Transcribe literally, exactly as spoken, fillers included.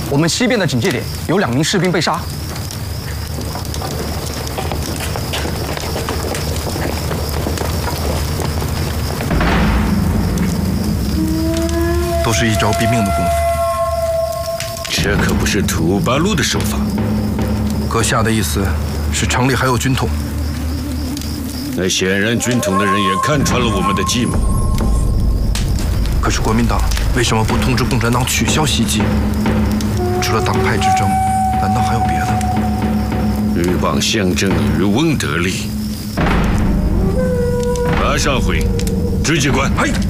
我们西边的警戒点有两名士兵被杀。都是一招毙命的功夫。 这可不是土八路的手法。 阁下的意思是城里还有军统？ 那显然军统的人也看穿了我们的计谋。 可是国民党为什么不通知共产党取消袭击？除了党派之争，难道还有别的？ 鹬蚌相争，渔翁得利。马上回，执机官。 嘿。